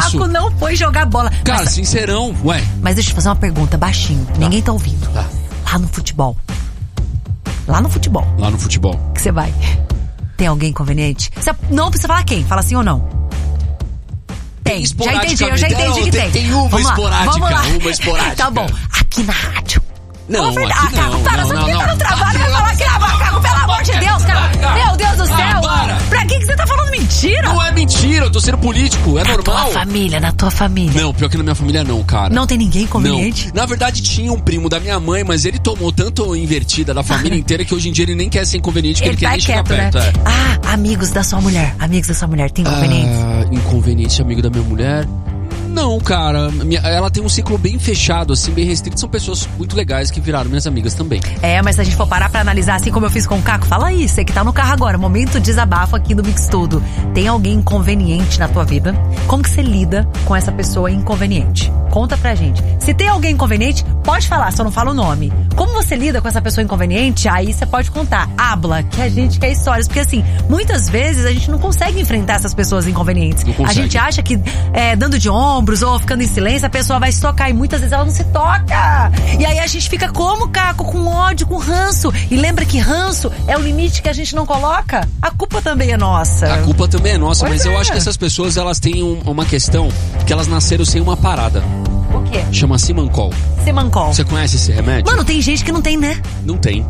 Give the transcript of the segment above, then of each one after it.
Caco não foi jogar bola. Cara, sincerão, ué. Mas deixa eu fazer uma pergunta baixinho. Ninguém tá ouvindo. Tá. Lá no futebol. Que você vai. Tem alguém inconveniente? Você não precisa falar quem. Fala sim ou não. Tem. Já entendi, eu já entendi que tem. Tem uma esporádica. Tá bom. Aqui na rádio. Não, aqui Caco, não. para, você fica no trabalho, vai falar aqui na Caco, pelo amor de Deus, cara. Meu Deus do céu. Pra que você tá falando mentira? Não é mentira, eu tô sendo político, é normal. Na tua família. Não, pior que na minha família não, cara. Não tem ninguém inconveniente? Não. Na verdade tinha um primo da minha mãe, mas ele tomou tanto invertida da família inteira que hoje em dia ele nem quer ser inconveniente, que ele quer nem chegar perto. Né? Amigos da sua mulher, tem inconvenientes? Inconveniente amigo da minha mulher? Não, cara, ela tem um ciclo bem fechado, assim, bem restrito. São pessoas muito legais que viraram minhas amigas também. Mas se a gente for parar pra analisar, assim como eu fiz com o Caco, fala aí, você que tá no carro agora, momento desabafo aqui do Mix Tudo. Tem alguém inconveniente na tua vida? Como que você lida com essa pessoa inconveniente? Conta pra gente. Se tem alguém inconveniente, pode falar, só não fala o nome. Como você lida com essa pessoa inconveniente? Aí você pode contar. Habla, que a gente quer histórias. Porque assim, muitas vezes a gente não consegue enfrentar essas pessoas inconvenientes. A gente acha que dando de ombros ou ficando em silêncio, a pessoa vai se tocar. E muitas vezes ela não se toca. E aí a gente fica como, Caco? Com ódio, com ranço. E lembra que ranço é o limite que a gente não coloca? A culpa também é nossa. Mas eu acho que essas pessoas, elas têm uma questão que elas nasceram sem uma parada. O quê? Chama Simancol. Você conhece esse remédio? Mano, tem gente que não tem, né? Não tem,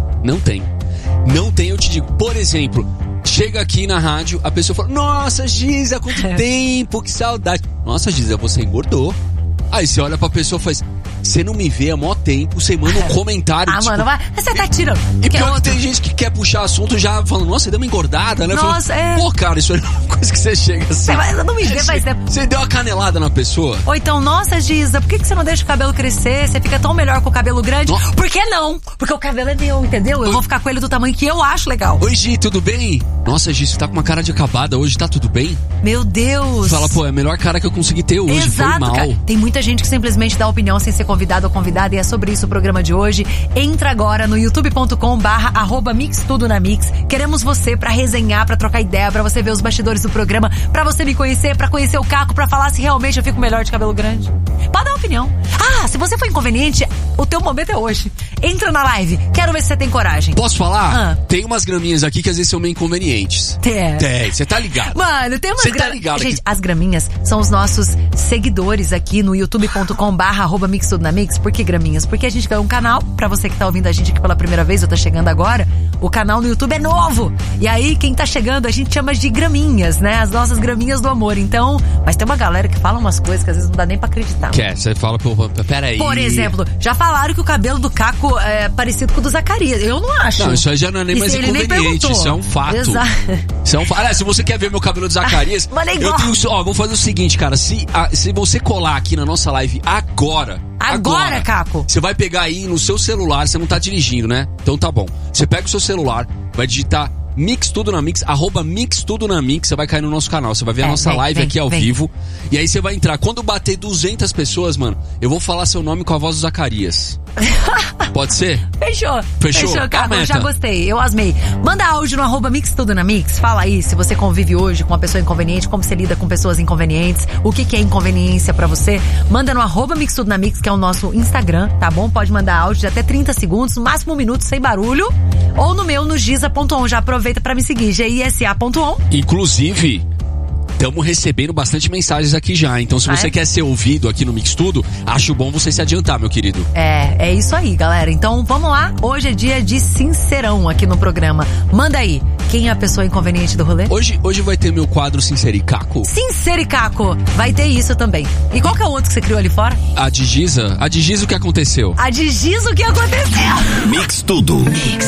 eu te digo. Por exemplo, chega aqui na rádio, a pessoa fala: nossa, Giza, quanto tempo, que saudade. Nossa, Giza, você engordou. Aí você olha pra pessoa e faz: você não me vê há mó tempo, você manda um comentário. Mano, você tá tirando. E pior que tem gente que quer puxar assunto já falando: nossa, você deu uma engordada, né? Nossa, Pô, cara, isso é uma coisa que você chega assim. Você não me vê faz tempo. Você deu uma canelada na pessoa. Ou então, nossa, Giza, por que você não deixa o cabelo crescer? Você fica tão melhor com o cabelo grande. Por que não? Porque o cabelo é meu, entendeu? Eu vou ficar com ele do tamanho que eu acho legal. Oi, Gi, tudo bem? Nossa, Gi, você tá com uma cara de acabada hoje, tá tudo bem? Meu Deus. Fala, pô, é a melhor cara que eu consegui ter hoje. Exato, foi mal. Cara. Tem muita gente que simplesmente dá opinião sem ser convidado ou convidada, e é sobre isso o programa de hoje. Entra agora no youtube.com/mixtudonamix. Queremos você pra resenhar, pra trocar ideia, pra você ver os bastidores do programa, pra você me conhecer, pra conhecer o Caco, pra falar se realmente eu fico melhor de cabelo grande. Pode dar opinião. Se você for inconveniente, o teu momento é hoje. Entra na live, quero ver se você tem coragem. Posso falar? Tem umas graminhas aqui que às vezes são meio inconvenientes. Tem, você tá ligado. Mano, tem umas graminhas. Tá ligado. Gente, as graminhas são os nossos seguidores aqui no youtube.com/mixtudonamix. Por que graminhas? Porque a gente ganhou um canal, pra você que tá ouvindo a gente aqui pela primeira vez ou tá chegando agora, o canal no YouTube é novo. E aí, quem tá chegando, a gente chama de graminhas, né? As nossas graminhas do amor. Então, mas tem uma galera que fala umas coisas que às vezes não dá nem pra acreditar. Você fala, peraí. Por exemplo, já falaram que o cabelo do Caco é parecido com o do Zacarias. Eu não acho. Não, isso aí já não é nem mais inconveniente. Isso é um fato. Exato. Isso é um fato. Se você quer ver meu cabelo do Zacarias, eu tenho. Vamos fazer o seguinte, cara. Se você colar aqui na nossa live agora, Caco, você vai pegar aí no seu celular, você não tá dirigindo, né? Então tá bom. Você pega o seu celular, vai digitar Mix Tudo na Mix, @MixTudoNaMix, você vai cair no nosso canal, você vai ver a nossa live aqui ao vivo, e aí você vai entrar. Quando bater 200 pessoas, mano, eu vou falar seu nome com a voz do Zacarias. Pode ser? Fechou, Caco, eu já gostei, eu asmei. Manda áudio no @MixTudoNaMix, fala aí se você convive hoje com uma pessoa inconveniente, como você lida com pessoas inconvenientes, o que é inconveniência pra você. Manda no @MixTudoNaMix, que é o nosso Instagram, tá bom? Pode mandar áudio de até 30 segundos, no máximo 1 minuto, sem barulho, ou no meu, no giza.on, já aproveita pra me seguir, gisa.on. Inclusive, estamos recebendo bastante mensagens aqui já, então se você quer ser ouvido aqui no Mix Tudo, acho bom você se adiantar, meu querido. É isso aí, galera. Então vamos lá, hoje é dia de sincerão aqui no programa. Manda aí, quem é a pessoa inconveniente do rolê? Hoje vai ter meu quadro Sincericaco. Sincericaco, vai ter isso também. E qual que é o outro que você criou ali fora? A de Giza o que aconteceu? A de Giza o que aconteceu? Mix Tudo. Mix.